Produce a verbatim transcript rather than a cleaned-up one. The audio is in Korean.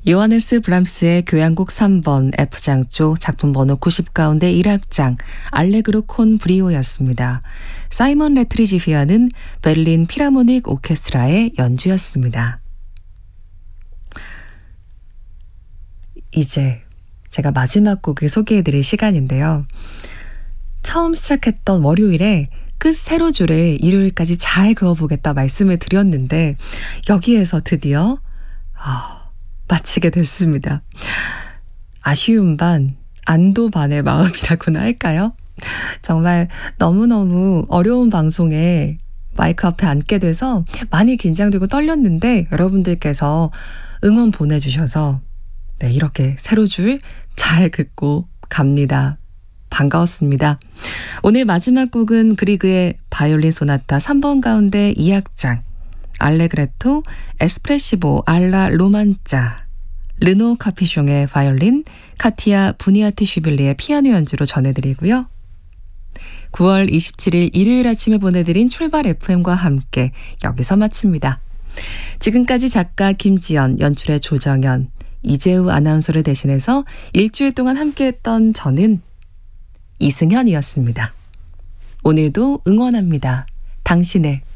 요하네스 브람스의 교향곡 삼 번 F장조 작품 번호 구십 가운데 일 악장 알레그로 콘 브리오였습니다. 사이먼 레트리지 피아는 베를린 필하모닉 오케스트라의 연주였습니다. 이제 제가 마지막 곡을 소개해드릴 시간인데요. 처음 시작했던 월요일에 끝 세로줄을 일요일까지 잘 그어보겠다 말씀을 드렸는데 여기에서 드디어 아, 마치게 됐습니다. 아쉬움 반, 안도 반의 마음이라고나 할까요? 정말 너무너무 어려운 방송에 마이크 앞에 앉게 돼서 많이 긴장되고 떨렸는데 여러분들께서 응원 보내주셔서 네, 이렇게 세로줄 잘 긋고 갑니다. 반가웠습니다. 오늘 마지막 곡은 그리그의 바이올린 소나타 삼 번 가운데 이 악장 알레그레토 에스프레시보 알라 로만짜 르노 카피숑의 바이올린 카티아 부니아티슈빌리의 피아노 연주로 전해드리고요. 구월 이십칠일 일요일 아침에 보내드린 출발 에프엠과 함께 여기서 마칩니다. 지금까지 작가 김지연, 연출의 조정연, 이재우 아나운서를 대신해서 일주일 동안 함께했던 저는 이승현이었습니다. 오늘도 응원합니다. 당신을.